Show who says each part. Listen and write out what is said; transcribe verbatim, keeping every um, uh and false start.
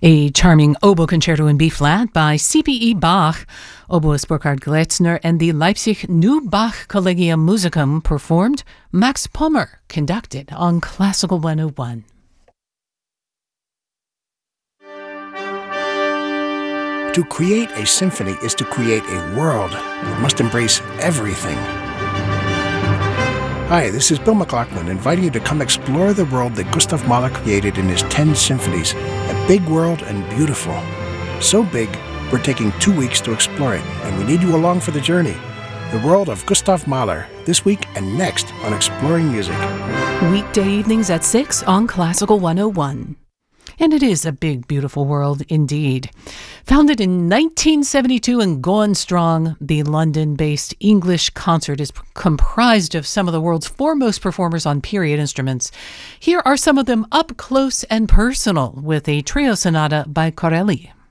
Speaker 1: A charming oboe concerto in B-flat by C P E Bach, oboist Burkhard Gleitzner, and the Leipzig New Bach Collegium Musicum performed. Max Pommer conducted on Classical one oh one.
Speaker 2: To create a symphony is to create a world that must embrace everything. Hi, this is Bill McLaughlin inviting you to come explore the world that Gustav Mahler created in his ten symphonies. A big world and beautiful. So big, we're taking two weeks to explore it, and we need you along for the journey. The world of Gustav Mahler, this week and next on Exploring Music.
Speaker 1: Weekday evenings at six on Classical one oh one. And it is a big, beautiful world indeed. Founded in nineteen seventy-two and going strong, the London-based English concert is comprised of some of the world's foremost performers on period instruments. Here are some of them up close and personal with a trio sonata by Corelli.